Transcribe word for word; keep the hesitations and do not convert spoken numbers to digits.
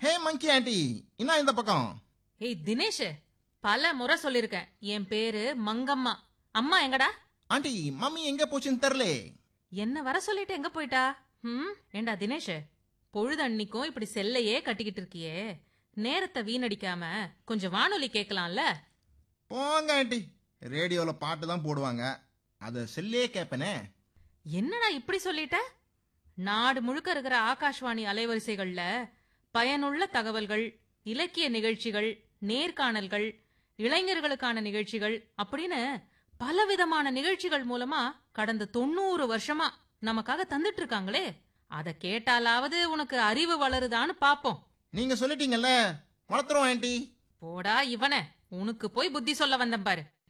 ஹே மங்கி aunty, என்ன இந்த பக்கம்? ஏய் தினேஷ், பல முறை சொல்லிருக்கேன், என் பேரு மங்கம்மா. அம்மா எங்கடா? ஆண்டி, மம்மி எங்க போச்சுன்னு தெரியல. என்ன வர சொல்லிட்டு எங்க போயிட்டா? ம் ஏண்டா தினேஷ், பொழுது அன்னிக்கும் இப்படி செல்லையே கட்டிக்கிட்டு இருக்கியே, நேரத்தை வீணடிக்காம கொஞ்சம் வானொலி கேட்கலாம்ல? போங்க ஆண்டி, ரேடியோல பாட்டு தான் போடுவாங்க, அத செல்லே கேப்பனே. என்னடா இப்படி சொல்லிட்ட? நாடு முழுக்க இருக்கிற ஆகாஷ்வாணி அலைவரிசைகள்ல பயனுள்ள தகவல்கள், இலக்கிய நிகழ்ச்சிகள், நேர்காணல்கள், இளைஞர்களுக்கான நிகழ்ச்சிகள் அப்படின்னு பலவிதமான நிகழ்ச்சிகள் மூலமா கடந்த தொண்ணூறு வருஷமா நமக்காக தந்துட்டு இருக்காங்களே, அத கேட்டாலாவது உனக்கு அறிவு வளருதான்னு பாப்போம். நீங்க சொல்லிட்டீங்கல்ல, வளர்த்துறோம் ஆண்டி. போடா இவனே, உனக்கு போய் புத்தி சொல்ல வந்தேன் பாரு.